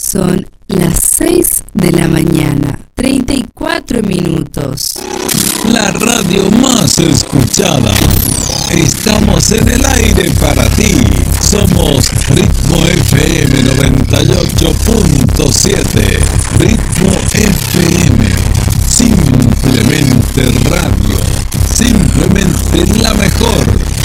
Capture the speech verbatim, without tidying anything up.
Son las seis de la mañana, treinta y cuatro minutos. La radio más escuchada. Estamos en el aire para ti. Somos Ritmo F M noventa y ocho punto siete. Ritmo F